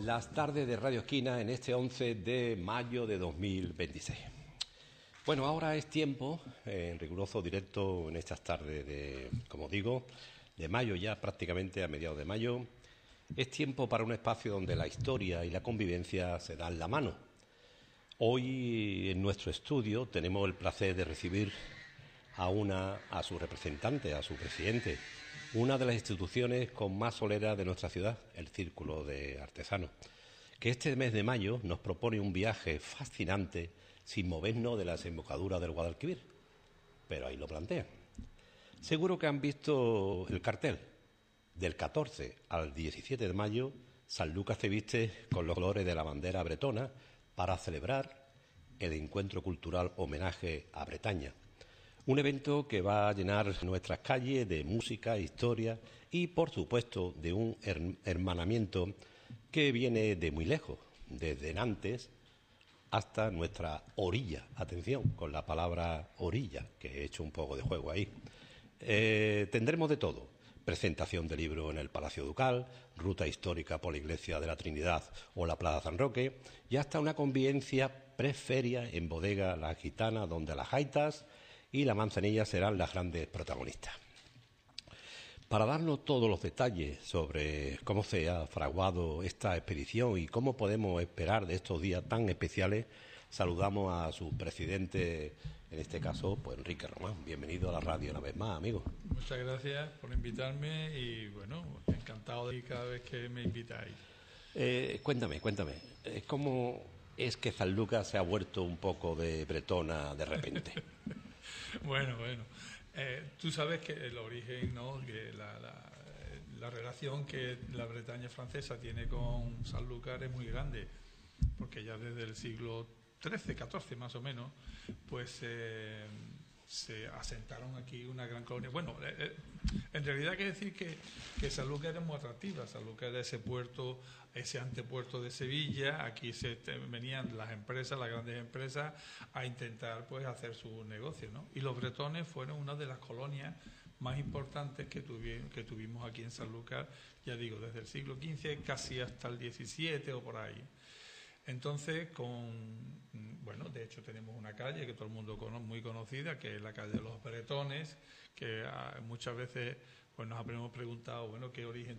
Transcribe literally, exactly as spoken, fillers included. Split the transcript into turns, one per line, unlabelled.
las tardes de Radio Esquina en este once de mayo de dos mil veintiséis. Bueno, ahora es tiempo, eh, en riguroso directo en estas tardes de, como digo, de mayo ya, prácticamente a mediados de mayo, es tiempo para un espacio donde la historia y la convivencia se dan la mano. Hoy en nuestro estudio tenemos el placer de recibir a una, a su representante, a su presidente, una de las instituciones con más solera de nuestra ciudad, el Círculo de Artesanos, que este mes de mayo nos propone un viaje fascinante sin movernos de la desembocadura del Guadalquivir. Pero ahí lo plantea. Seguro que han visto el cartel. Del catorce al diecisiete de mayo, Sanlúcar se viste con los colores de la bandera bretona para celebrar el encuentro cultural homenaje a Bretaña. Un evento que va a llenar nuestras calles de música, historia y, por supuesto, de un hermanamiento que viene de muy lejos, desde Nantes hasta nuestra orilla. Atención con la palabra orilla, que he hecho un poco de juego ahí. Eh, tendremos de todo. Presentación de libro en el Palacio Ducal, ruta histórica por la Iglesia de la Trinidad o la Plaza San Roque, y hasta una convivencia preferia en Bodega La Gitana, donde las jaitas y la manzanilla serán las grandes protagonistas. Para darnos todos los detalles sobre cómo se ha fraguado esta expedición y cómo podemos esperar de estos días tan especiales, saludamos a su presidente, en este caso, pues Enrique Román. Bienvenido a la radio una vez más, amigo.
Muchas gracias por invitarme y, bueno, encantado de ir cada vez que me invitáis.
Eh, cuéntame, cuéntame, ¿cómo es que Sanlúcar se ha vuelto un poco de bretona de repente?
Bueno, bueno. Eh, tú sabes que el origen, ¿no? Que la, la, la relación que la Bretaña francesa tiene con Sanlúcar es muy grande, porque ya desde el siglo trece, catorce más o menos, pues eh, se asentaron aquí una gran colonia. Bueno, eh, en realidad hay que decir que, que Sanlúcar era muy atractiva. Sanlúcar era ese puerto, ese antepuerto de Sevilla. Aquí se te, venían las empresas, las grandes empresas, a intentar pues hacer su negocio, ¿no? Y los bretones fueron una de las colonias más importantes que, tuvi, que tuvimos aquí en Sanlúcar, ya digo, desde el siglo quince casi hasta el diecisiete o por ahí. Entonces, con bueno, de hecho tenemos una calle que todo el mundo conoce, muy conocida, que es la calle de los Bretones, que uh, muchas veces pues nos hemos preguntado, bueno, qué origen